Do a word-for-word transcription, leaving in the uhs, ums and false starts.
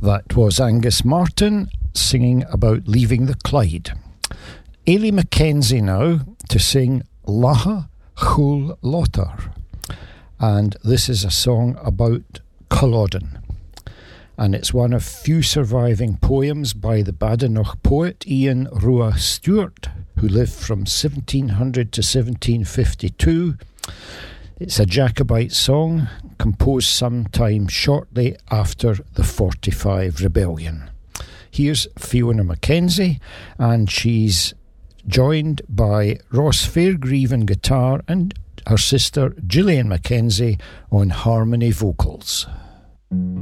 That was Angus Martin singing about leaving the Clyde. Ailey Mackenzie now to sing Laha Chul Lotar. And this is a song about Culloden. And it's one of few surviving poems by the Badenoch poet Ian Rua Stewart, who lived from seventeen hundred to seventeen fifty-two. It's a Jacobite song composed sometime shortly after the forty-five rebellion. Here's Fiona Mackenzie, and she's joined by Ross Fairgrieve on guitar and her sister Gillian Mackenzie on harmony vocals.